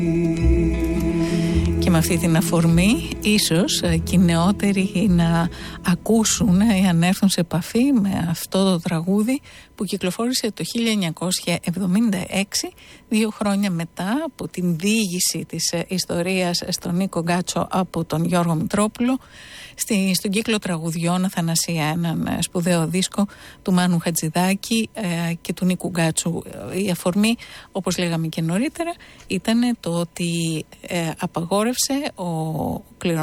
Και με αυτή την αφορμή ίσως και οι νεότεροι να ακούσουν ή αν έρθουν σε επαφή με αυτό το τραγούδι που κυκλοφόρησε το 1976, 2 χρόνια μετά από την διήγηση της ιστορίας στον Νίκο Γκάτσο από τον Γιώργο Μητρόπουλο στον κύκλο τραγουδιών Αθανασία, έναν σπουδαίο δίσκο του Μάνου Χατζηδάκη και του Νίκου Γκάτσου. Η αφορμή, όπως λέγαμε και νωρίτερα, ήταν το ότι απαγόρευσε ο